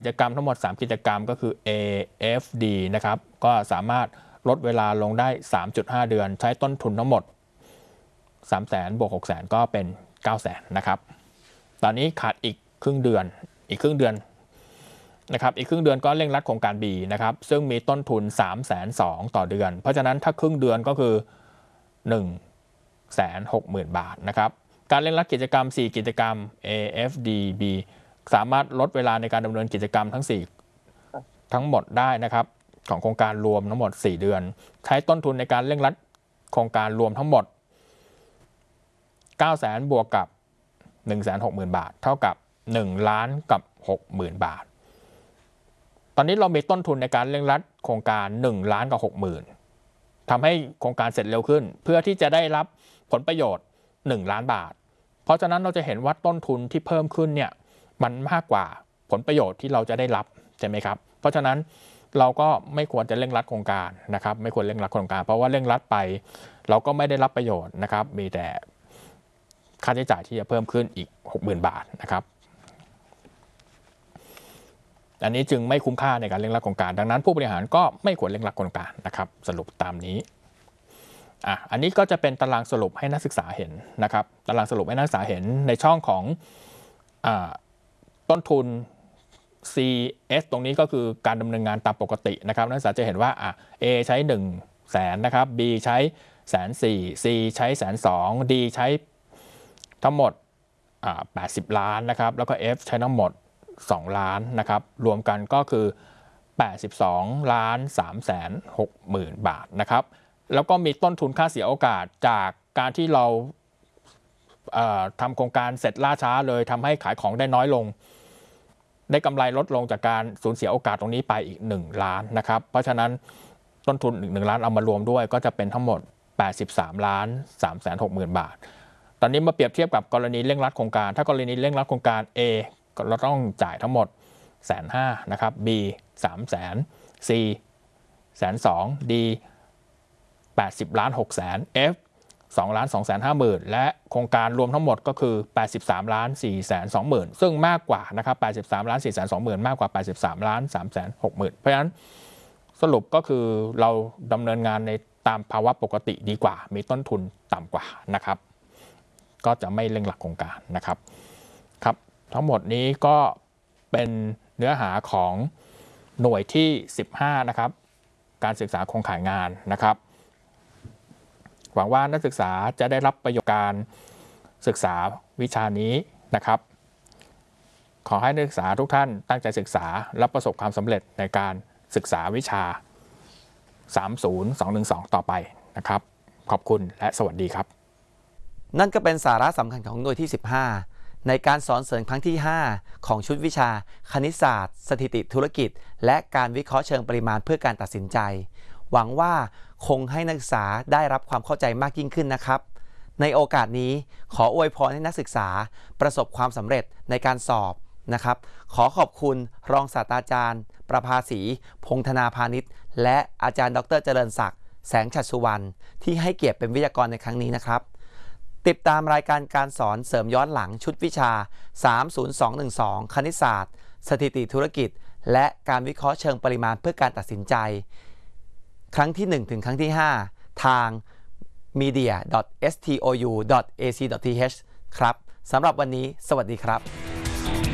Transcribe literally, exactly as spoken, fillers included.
กิจกรรมทั้งหมดสามกิจกรรมก็คือ เอ เอฟ ดี นะครับก็สามารถลดเวลาลงได้ สามจุดห้า เดือนใช้ต้นทุนทั้งหมด สามแสน บวก หกแสน ก็เป็น เก้าแสน นะครับตอนนี้ขาดอีกครึ่งเดือนอีกครึ่งเดือนนะครับอีกครึ่งเดือนก็เร่งรัดโครงการ B นะครับซึ่งมีต้นทุน สามแสนสองหมื่น ต่อเดือนเพราะฉะนั้นถ้าครึ่งเดือนก็คือ หนึ่งแสนหกหมื่น บาทนะครับการเร่งรัดกิจกรรมสี่กิจกรรม เอ เอฟ ดี บี สามารถลดเวลาในการดำเนินกิจกรรมทั้งสี่ทั้งหมดได้นะครับของโครงการรวมทั้งหมดสี่เดือนใช้ต้นทุนในการเร่งรัดโครงการรวมทั้งหมด เก้าแสน บวกกับ หนึ่งแสนหกหมื่น บาทเท่ากับหนึ่งล้านกับ หกหมื่น บาทตอนนี้เรามีต้นทุนในการเร่งรัดโครงการหนึ่งล้านกับ หกหมื่น ทำให้โครงการเสร็จเร็วขึ้นเพื่อที่จะได้รับผลประโยชน์หนึ่งล้านบาทเพราะฉะนั้นเราจะเห็นว่าต้นทุนที่เพิ่มขึ้นเนี่ยมันมากกว่าผลประโยชน์ที่เราจะได้รับใช่ไหมครับเพราะฉะนั้นเราก็ไม่ควรจะเร่งรัดโครงการนะครับไม่ควรเร่งรัดโครงการเพราะว่าเร่งรัดไปเราก็ไม่ได้รับประโยชน์นะครับมีแต่ค่าใช้จ่ายที่จะเพิ่มขึ้นอีก หกหมื่น บาทนะครับอันนี้จึงไม่คุ้มค่าในการเร่งรัดโครงการดังนั้นผู้บริหารก็ไม่ควรเร่งรัดโครงการนะครับสรุปตามนี้อ่ะอันนี้ก็จะเป็นตารางสรุปให้นักศึกษาเห็นนะครับตารางสรุปให้นักศึกษาเห็นในช่องของอ่าต้นทุน ซี เอส ตรงนี้ก็คือการดำเนินงานตามปกตินะครับนักศึกษาจะเห็นว่าอ่ะ A ใช้หนึ่งแสนนะครับ B ใช้แสนสี่ C ใช้แสนสอง D ใช้ทั้งหมดอ่าแปดสิบล้านนะครับแล้วก็ F ใช้ทั้งหมดสองล้านนะครับรวมกันก็คือแปดสิบสองล้านสามแสนหกหมื่น บาทนะครับแล้วก็มีต้นทุนค่าเสียโอกาสจากการที่เราทำโครงการเสร็จล่าช้าเลยทำให้ขายของได้น้อยลงได้กำไรลดลงจากการสูญเสียโอกาสตรงนี้ไปอีกหนึ่งล้านนะครับเพราะฉะนั้นต้นทุนอีกหนึ่งล้านเอามารวมด้วยก็จะเป็นทั้งหมดแปดสิบสามล้านสามแสนหกหมื่น บาทตอนนี้มาเปรียบเทียบกับกรณีเร่งรัดโครงการถ้ากรณีเร่งรัดโครงการ A เราต้องจ่ายทั้งหมดแสนห้านะครับ B สามแสน C แสนสอง D แปดสิบล้านหกแสน F สองล้านสองแสนห้าหมื่นและโครงการรวมทั้งหมดก็คือแปดสิบสามล้านสี่แสนสองหมื่นซึ่งมากกว่านะครับแปดสิบสามล้านสี่แสนสองหมื่นมากกว่าแปดสิบสามล้านสามแสนหกหมื่นเพราะฉะนั้นสรุปก็คือเราดำเนินงานในตามภาวะปกติดีกว่ามีต้นทุนต่ำกว่านะครับก็จะไม่เร่งรัดโครงการนะครับครับทั้งหมดนี้ก็เป็นเนื้อหาของหน่วยที่สิบห้านะครับการศึกษาโครงข่ายงานนะครับหวังว่านักศึกษาจะได้รับประโยชน์การศึกษาวิชานี้นะครับขอให้นักศึกษาทุกท่านตั้งใจศึกษาและประสบความสำเร็จในการศึกษาวิชาสามศูนย์ สองหนึ่งสองต่อไปนะครับขอบคุณและสวัสดีครับนั่นก็เป็นสาระสำคัญของหน่วยที่สิบห้าในการสอนเสริมครั้งที่ห้าของชุดวิชาคณิตศาสตร์สถิติธุรกิจและการวิเคราะห์เชิงปริมาณเพื่อการตัดสินใจหวังว่าคงให้นักศึกษาได้รับความเข้าใจมากยิ่งขึ้นนะครับในโอกาสนี้ขออวยพรให้นักศึกษาประสบความสำเร็จในการสอบนะครับขอขอบคุณรองศาสตราจารย์ประภาสีพงษ์ธนาพาณิชย์และอาจารย์ดรเจริญศักดิ์แสงฉัตรสุวรรณที่ให้เกียรติเป็นวิทยากรในครั้งนี้นะครับติดตามรายการการสอนเสริมย้อนหลังชุดวิชาสามศูนย์ สองหนึ่งสองคณิตศาสตร์สถิติธุรกิจและการวิเคราะห์เชิงปริมาณเพื่อการตัดสินใจครั้งที่หนึ่งถึงครั้งที่ห้าทาง มีเดีย ดอท เอส ที โอ ยู ดอท เอ ซี ดอท ที เอช ครับสำหรับวันนี้สวัสดีครับ